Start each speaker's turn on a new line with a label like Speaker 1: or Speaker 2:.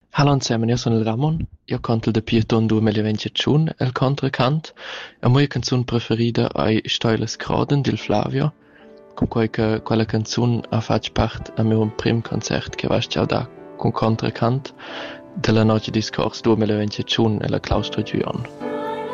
Speaker 1: Hallo insieme, io sono il Ramon, io canto il de Pieton 2021 el contracant. La mia canzone preferita è Stoiles Graden del Flavio, con quella canzone ha fatto parte del mio primo concerto che va già da con contracant della notte di scorso 2021 nella Claustro Giuliano.